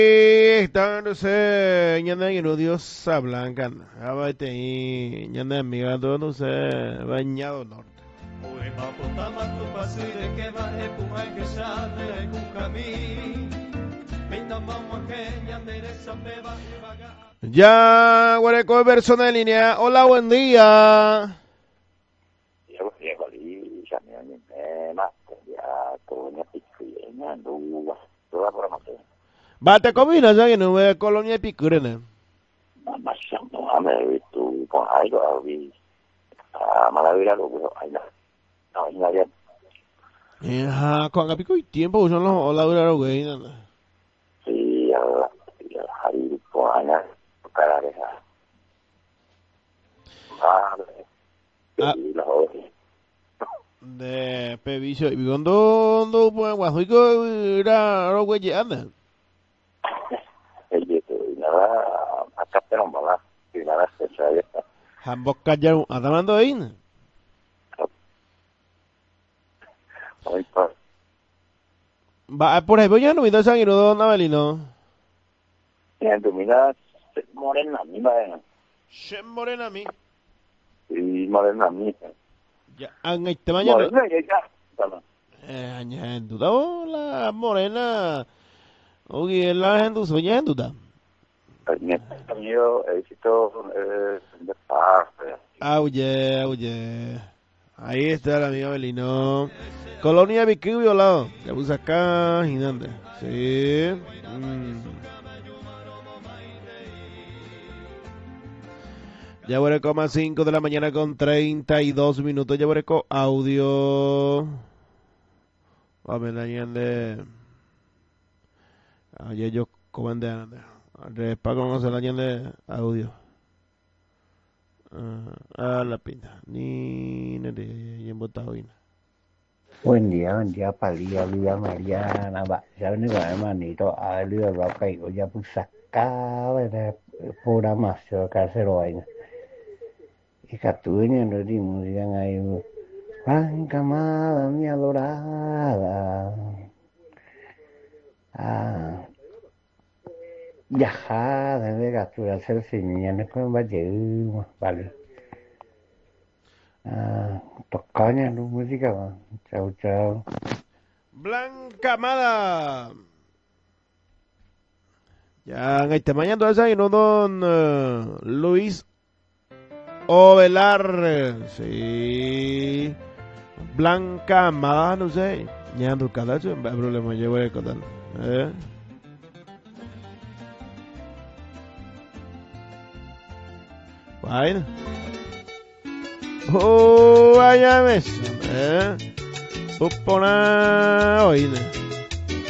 Están se ñanda y no diosa blanca. Abate y ñanda amiga todo no se bañado norte. Ya, Guareco persona en línea. Hola, buen día. Bate comida ya que no ve colonia picurena. Con apico y tiempo usan los hola dura güey. De peviso y cuando pues guajuico era lo güey ya anda. Hambok kajar atamando ahí. Va por ahí voy ya no me da sangre no navelino. Shem morena mi. Ya ang te mañana. Aña duda la morena. Oye la gente soña duda. Oye. Ahí está el amigo Belino. Colonia Vicky violado. Ya puse acá, gigante. Sí. Ya Bureco más 5 de la mañana con 32 minutos. Ya Bureco audio. Vamos a de. Ayer yo comandé. Respa con hacer la de audio. La pinta. Ni de embotado. Buen día, Palía, Villa Mariana, ya vengo hermanito, a Luis Roca y ya pues sacaba de programación casero vaina. Y Catuña nos dimos, digan ahí, Blanca amada, mi adorada. Viajada de captura ser señal con Valle, vale. Tocaña, no música, va. Chao. Blanca Amada. Ya en este mañana entonces no don Luis Ovelar. Sí. Blanca Amada, no sé. Ya ando cada vez un problema llevo el contar. Bueno. Vaya mes. Upona oíne.